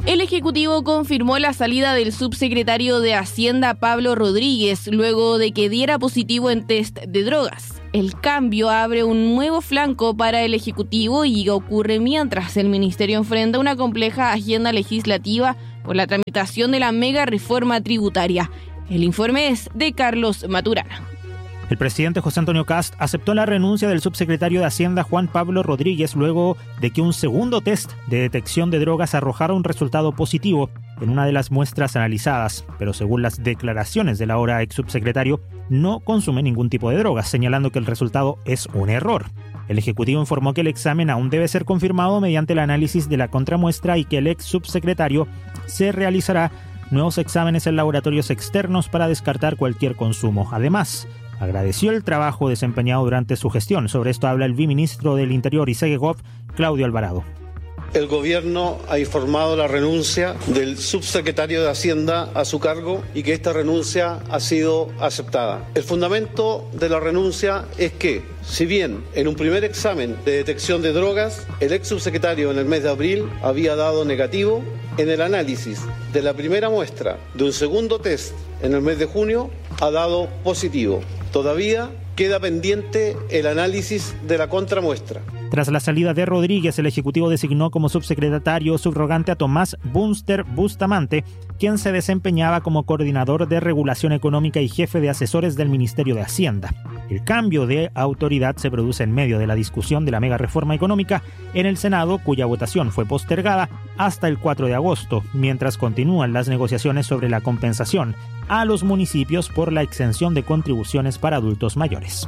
El Ejecutivo confirmó la salida del subsecretario de Hacienda Pablo Rodríguez luego de que diera positivo en test de drogas. El cambio abre un nuevo flanco para el Ejecutivo y ocurre mientras el Ministerio enfrenta una compleja agenda legislativa por la tramitación de la mega reforma tributaria. El informe es de Carlos Maturana. El presidente José Antonio Kast aceptó la renuncia del subsecretario de Hacienda Juan Pablo Rodríguez luego de que un segundo test de detección de drogas arrojara un resultado positivo en una de las muestras analizadas, pero según las declaraciones del ahora ex subsecretario, no consume ningún tipo de drogas, señalando que el resultado es un error. El Ejecutivo informó que el examen aún debe ser confirmado mediante el análisis de la contramuestra y que el ex subsecretario se realizará nuevos exámenes en laboratorios externos para descartar cualquier consumo. Además, agradeció el trabajo desempeñado durante su gestión. Sobre esto habla el viceministro del Interior y Segegov, Claudio Alvarado. El gobierno ha informado la renuncia del subsecretario de Hacienda a su cargo y que esta renuncia ha sido aceptada. El fundamento de la renuncia es que, si bien en un primer examen de detección de drogas, el ex subsecretario en el mes de abril había dado negativo, en el análisis de la primera muestra de un segundo test en el mes de junio ha dado positivo. Todavía queda pendiente el análisis de la contramuestra. Tras la salida de Rodríguez, el Ejecutivo designó como subsecretario subrogante a Tomás Bunster Bustamante, quien se desempeñaba como coordinador de regulación económica y jefe de asesores del Ministerio de Hacienda. El cambio de autoridad se produce en medio de la discusión de la mega reforma económica en el Senado, cuya votación fue postergada hasta el 4 de agosto, mientras continúan las negociaciones sobre la compensación a los municipios por la exención de contribuciones para adultos mayores.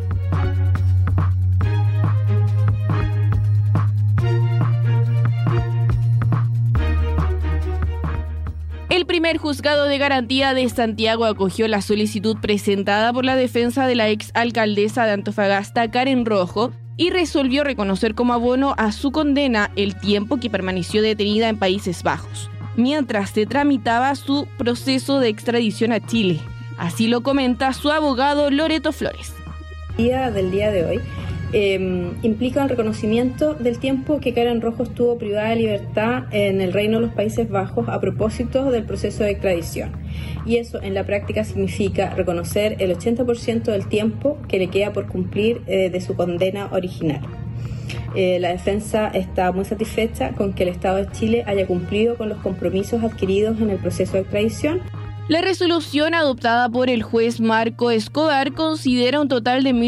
El primer juzgado de garantía de Santiago acogió la solicitud presentada por la defensa de la exalcaldesa de Antofagasta, Karen Rojo, y resolvió reconocer como abono a su condena el tiempo que permaneció detenida en Países Bajos, mientras se tramitaba su proceso de extradición a Chile. Así lo comenta su abogado Loreto Flores. Del día de hoy implica un reconocimiento del tiempo que Karen Rojo estuvo privada de libertad en el Reino de los Países Bajos a propósito del proceso de extradición. Y eso en la práctica significa reconocer el 80% del tiempo que le queda por cumplir de su condena original. La defensa está muy satisfecha con que el Estado de Chile haya cumplido con los compromisos adquiridos en el proceso de extradición. La resolución adoptada por el juez Marco Escobar considera un total de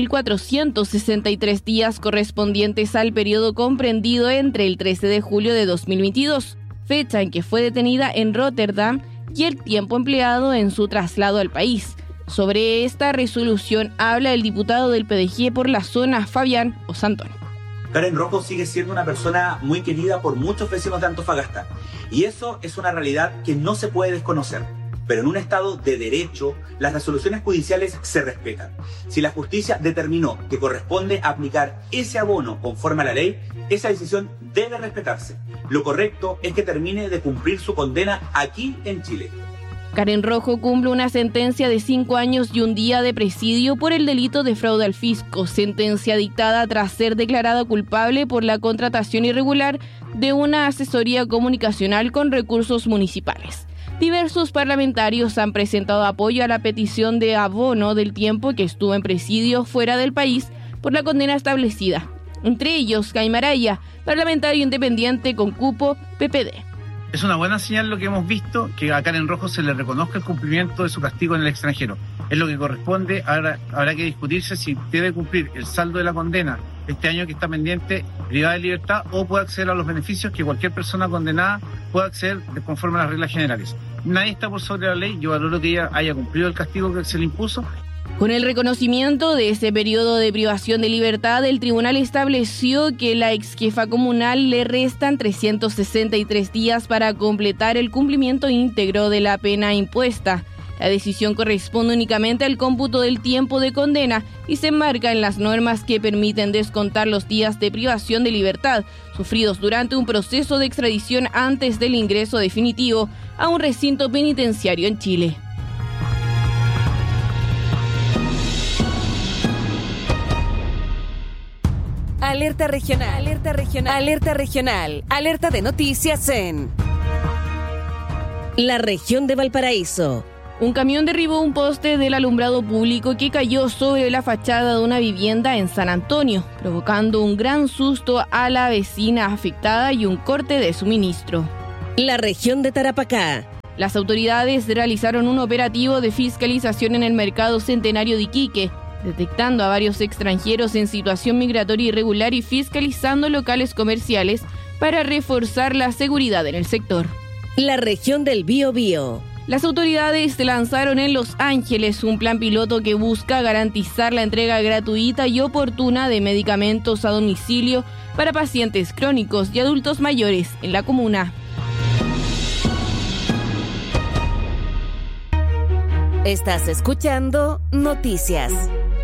1.463 días correspondientes al periodo comprendido entre el 13 de julio de 2022, fecha en que fue detenida en Rotterdam, y el tiempo empleado en su traslado al país. Sobre esta resolución habla el diputado del PDG por la zona, Fabián Osantón. Karen Rojo sigue siendo una persona muy querida por muchos vecinos de Antofagasta, y eso es una realidad que no se puede desconocer. Pero en un Estado de derecho, las resoluciones judiciales se respetan. Si la justicia determinó que corresponde aplicar ese abono conforme a la ley, esa decisión debe respetarse. Lo correcto es que termine de cumplir su condena aquí en Chile. Karen Rojo cumple una sentencia de 5 años y un día de presidio por el delito de fraude al fisco, sentencia dictada tras ser declarada culpable por la contratación irregular de una asesoría comunicacional con recursos municipales. Diversos parlamentarios han presentado apoyo a la petición de abono del tiempo que estuvo en presidio fuera del país por la condena establecida. Entre ellos, Jaime Araya, parlamentario independiente con cupo PPD. Es una buena señal lo que hemos visto, que a Karen Rojo se le reconozca el cumplimiento de su castigo en el extranjero. Es lo que corresponde. Ahora habrá que discutirse si debe cumplir el saldo de la condena este año que está pendiente, privada de libertad, o puede acceder a los beneficios que cualquier persona condenada puede acceder conforme a las reglas generales. Nadie está por sobre la ley. Yo valoro que ella haya cumplido el castigo que se le impuso. Con el reconocimiento de ese periodo de privación de libertad, el tribunal estableció que la ex jefa comunal le restan 363 días para completar el cumplimiento íntegro de la pena impuesta. La decisión corresponde únicamente al cómputo del tiempo de condena y se enmarca en las normas que permiten descontar los días de privación de libertad sufridos durante un proceso de extradición antes del ingreso definitivo a un recinto penitenciario en Chile. Alerta regional, alerta regional, alerta regional, alerta de noticias en La región de Valparaíso. Un camión derribó un poste del alumbrado público que cayó sobre la fachada de una vivienda en San Antonio, provocando un gran susto a la vecina afectada y un corte de suministro. La región de Tarapacá. Las autoridades realizaron un operativo de fiscalización en el mercado Centenario de Iquique, detectando a varios extranjeros en situación migratoria irregular y fiscalizando locales comerciales para reforzar la seguridad en el sector. La región del Biobío. Las autoridades lanzaron en Los Ángeles un plan piloto que busca garantizar la entrega gratuita y oportuna de medicamentos a domicilio para pacientes crónicos y adultos mayores en la comuna. Estás escuchando Noticias.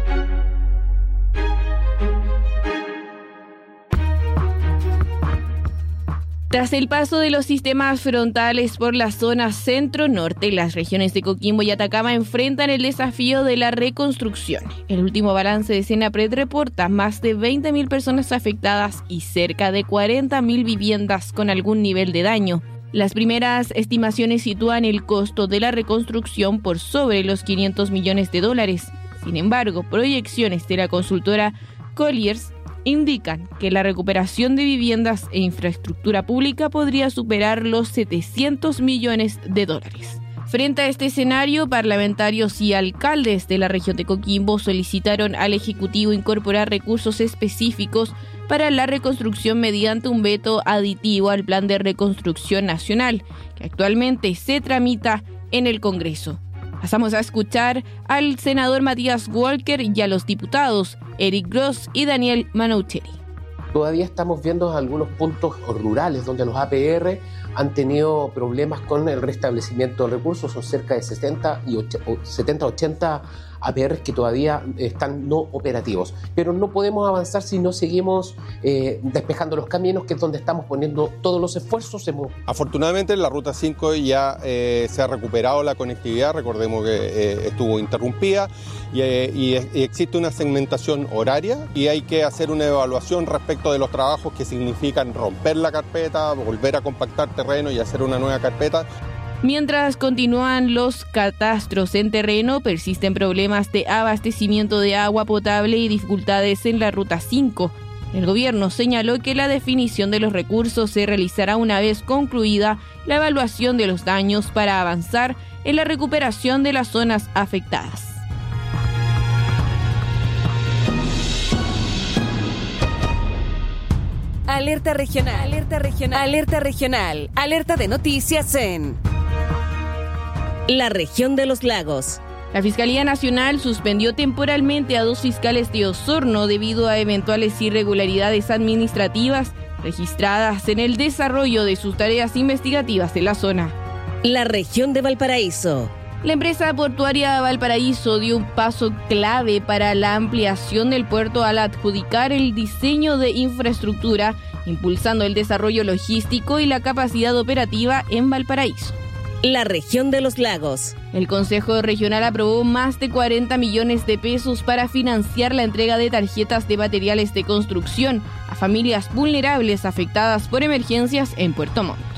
Tras el paso de los sistemas frontales por la zona centro-norte, las regiones de Coquimbo y Atacama enfrentan el desafío de la reconstrucción. El último balance de Senapred reporta más de 20.000 personas afectadas y cerca de 40.000 viviendas con algún nivel de daño. Las primeras estimaciones sitúan el costo de la reconstrucción por sobre los $500 millones. Sin embargo, proyecciones de la consultora Colliers indican que la recuperación de viviendas e infraestructura pública podría superar los $700 millones. Frente a este escenario, parlamentarios y alcaldes de la región de Coquimbo solicitaron al Ejecutivo incorporar recursos específicos para la reconstrucción mediante un veto aditivo al Plan de Reconstrucción Nacional, que actualmente se tramita en el Congreso. Pasamos a escuchar al senador Matías Walker y a los diputados Eric Gross y Daniel Manoucheri. Todavía estamos viendo algunos puntos rurales donde los APR han tenido problemas con el restablecimiento de recursos. Son cerca de 70-80 APRs que todavía están no operativos. Pero no podemos avanzar si no seguimos despejando los caminos, que es donde estamos poniendo todos los esfuerzos. Afortunadamente en la Ruta 5 ya se ha recuperado la conectividad. Recordemos que estuvo interrumpida y existe una segmentación horaria y hay que hacer una evaluación respecto de los trabajos que significan romper la carpeta, volver a compactar terreno y hacer una nueva carpeta. Mientras continúan los catastros en terreno, persisten problemas de abastecimiento de agua potable y dificultades en la Ruta 5. El gobierno señaló que la definición de los recursos se realizará una vez concluida la evaluación de los daños para avanzar en la recuperación de las zonas afectadas. Alerta regional, alerta regional, alerta regional, alerta de noticias en la región de los lagos. La Fiscalía Nacional suspendió temporalmente a 2 fiscales de Osorno debido a eventuales irregularidades administrativas registradas en el desarrollo de sus tareas investigativas en la zona. La región de Valparaíso. La empresa portuaria Valparaíso dio un paso clave para la ampliación del puerto al adjudicar el diseño de infraestructura, impulsando el desarrollo logístico y la capacidad operativa en Valparaíso. La región de los lagos. El Consejo Regional aprobó más de 40 millones de pesos para financiar la entrega de tarjetas de materiales de construcción a familias vulnerables afectadas por emergencias en Puerto Montt.